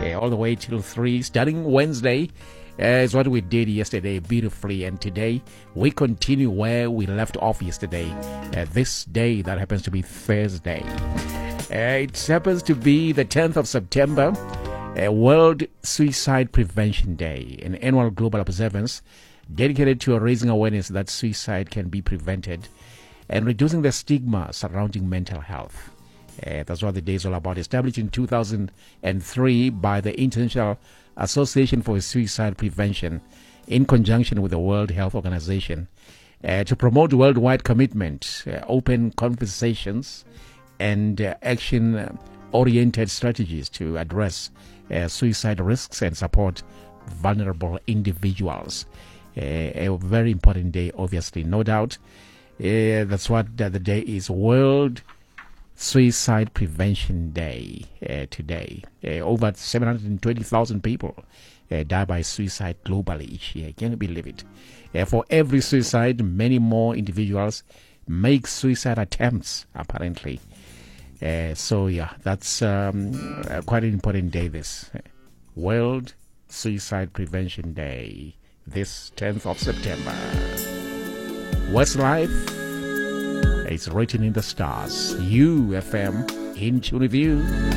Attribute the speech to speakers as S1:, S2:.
S1: all the way till 3, starting Wednesday. Is what we did yesterday beautifully, and today we continue where we left off yesterday. This day that happens to be Thursday. It happens to be the 10th of September, World Suicide Prevention Day, an annual global observance dedicated to raising awareness that suicide can be prevented and reducing the stigma surrounding mental health. That's what the day is all about. Established in 2003 by the International Association for Suicide Prevention in conjunction with the World Health Organization to promote worldwide commitment, open conversations, and action-oriented strategies to address suicide risks and support vulnerable individuals. A very important day, obviously, no doubt. That's what the day is, World Suicide Prevention Day today. Over 720,000 people die by suicide globally each year. Can you believe it? For every suicide, many more individuals make suicide attempts, apparently. So, yeah, that's quite an important day, this. World Suicide Prevention Day, this 10th of September. Westlife, it's written in the stars. UFM, in tune with you.